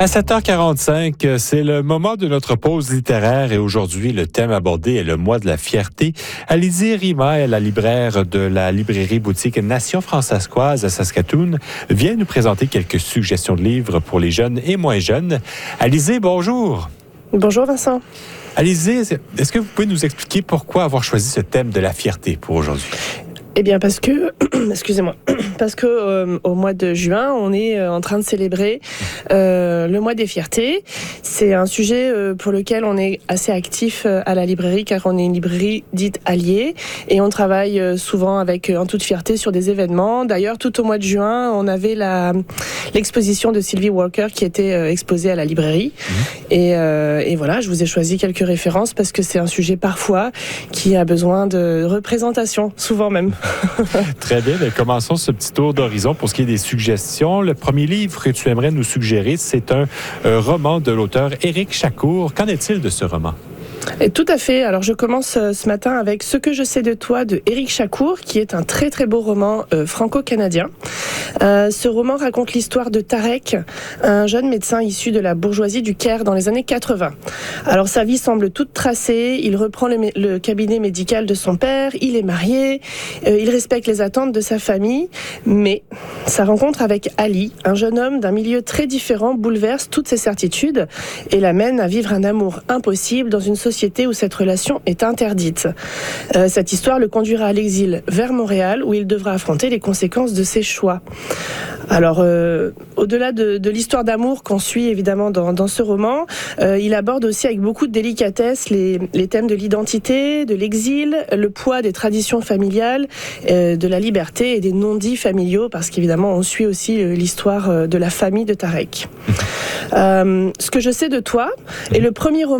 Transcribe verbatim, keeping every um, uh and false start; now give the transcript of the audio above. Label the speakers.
Speaker 1: À sept heures quarante-cinq, c'est le moment de notre pause littéraire et aujourd'hui, le thème abordé est le mois de la fierté. Alizée Rima, la libraire de la librairie boutique Nation Françaiscoise à Saskatoon, vient nous présenter quelques suggestions de livres pour les jeunes et moins jeunes. Alizée, bonjour.
Speaker 2: Bonjour Vincent.
Speaker 1: Alizée, est-ce que vous pouvez nous expliquer pourquoi avoir choisi ce thème de la fierté pour aujourd'hui?
Speaker 2: Eh bien parce que, excusez-moi, parce que euh, au mois de juin, on est euh, en train de célébrer euh, le mois des fiertés. C'est un sujet euh, pour lequel on est assez actif euh, à la librairie, car on est une librairie dite alliée et on travaille euh, souvent avec euh, en toute fierté sur des événements. D'ailleurs, tout au mois de juin, on avait la l'exposition de Sylvie Walker qui était euh, exposée à la librairie. Mmh. Et, euh, et voilà, je vous ai choisi quelques références parce que c'est un sujet parfois qui a besoin de représentation, souvent même.
Speaker 1: Très bien, bien, commençons ce petit tour d'horizon pour ce qui est des suggestions. Le premier livre que tu aimerais nous suggérer, c'est un euh, roman de l'auteur Éric Chacour. Qu'en est-il de ce roman?
Speaker 2: Et tout à fait. Alors je commence euh, ce matin avec Ce que je sais de toi de Éric Chacour, qui est un très très beau roman euh, franco-canadien. Euh, ce roman raconte l'histoire de Tarek, un jeune médecin issu de la bourgeoisie du Caire dans les années quatre-vingts. Alors sa vie semble toute tracée, il reprend le, le cabinet médical de son père, il est marié, euh, il respecte les attentes de sa famille, mais sa rencontre avec Ali, un jeune homme d'un milieu très différent, bouleverse toutes ses certitudes et l'amène à vivre un amour impossible dans une société où cette relation est interdite. Euh, cette histoire le conduira à l'exil vers Montréal où il devra affronter les conséquences de ses choix. Alors, euh, au-delà de, de l'histoire d'amour qu'on suit évidemment dans, dans ce roman, euh, il aborde aussi avec beaucoup de délicatesse les, les thèmes de l'identité, de l'exil, le poids des traditions familiales, euh, de la liberté et des non-dits familiaux, parce qu'évidemment on suit aussi euh, l'histoire euh, de la famille de Tarek. Euh, ce que je sais de toi est le premier roman